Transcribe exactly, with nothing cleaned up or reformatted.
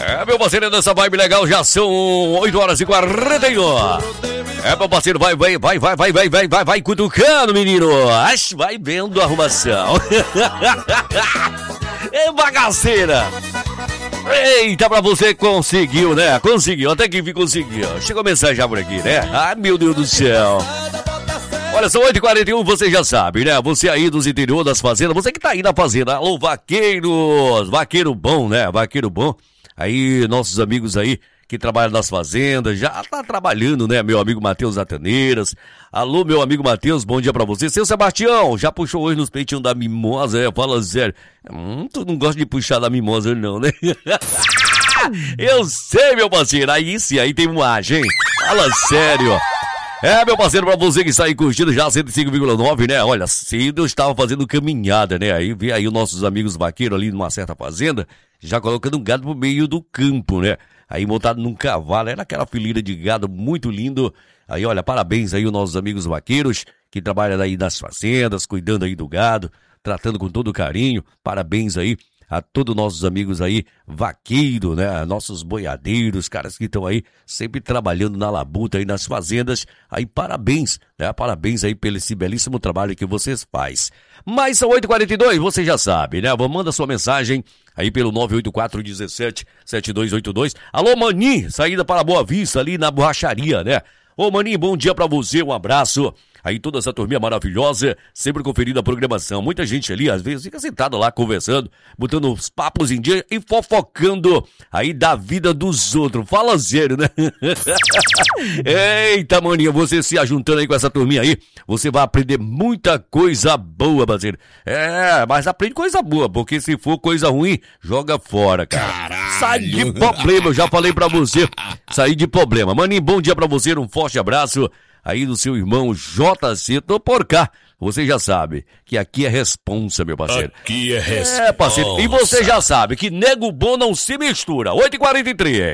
É, meu parceiro, nessa vibe legal, já são oito horas e quarenta e um. É, meu parceiro, vai, vai, vai, vai, vai, vai, vai, vai, vai cutucando, menino. Acho, vai vendo a arrumação. É bagaceira. Eita, pra você conseguiu, né? Conseguiu, até que conseguiu. Chegou a mensagem já por aqui, né? Ai, meu Deus do céu. Olha, são oito e quarenta e um, você já sabe, né? Você aí dos interior das fazendas, você que tá aí na fazenda. Alô, vaqueiros, vaqueiro bom, né? Vaqueiro bom. Aí, nossos amigos aí que trabalham nas fazendas, já tá trabalhando, né? Meu amigo Matheus Ataneiras. Alô, meu amigo Matheus, bom dia pra você. Seu Sebastião, já puxou hoje nos peitinhos da mimosa, é? Fala sério. Hum, tu não gosta de puxar da mimosa não, né? Eu sei, meu parceiro, aí sim, aí tem moagem, hein? Fala sério, ó. É, meu parceiro, pra você que está aí curtindo já cento e cinco vírgula nove, né? Olha, cedo eu estava fazendo caminhada, né? Aí vi aí os nossos amigos vaqueiros ali numa certa fazenda, já colocando um gado pro meio do campo, né? Aí montado num cavalo, era aquela fileira de gado muito lindo. Aí, olha, parabéns aí aos nossos amigos vaqueiros que trabalham aí nas fazendas, cuidando aí do gado, tratando com todo carinho. Parabéns aí a todos nossos amigos aí, vaqueiros, né? Nossos boiadeiros, caras que estão aí sempre trabalhando na labuta aí nas fazendas. Aí parabéns, né? Parabéns aí pelo esse belíssimo trabalho que vocês fazem. Mas são oito e quarenta e dois, você já sabe, né? Manda sua mensagem aí pelo nove oito quatro um sete sete dois oito dois. Alô, Maninho, saída para Boa Vista ali na borracharia, né? Ô, Maninho, bom dia pra você, um abraço. Aí toda essa turminha maravilhosa, sempre conferindo a programação. Muita gente ali, às vezes, fica sentada lá conversando, botando os papos em dia e fofocando aí da vida dos outros. Fala sério, né? Eita, maninha, você se ajuntando aí com essa turminha aí, você vai aprender muita coisa boa, parceiro. É, mas aprende coisa boa, porque se for coisa ruim, joga fora, cara. Caralho. Sai de problema, eu já falei pra você. Sair de problema. Maninho, bom dia pra você, um forte abraço aí do seu irmão J C, tô por cá. Você já sabe que aqui é responsa, meu parceiro. Aqui é responsa. É, parceiro. E você já sabe que nego bom não se mistura. oito e quarenta e três.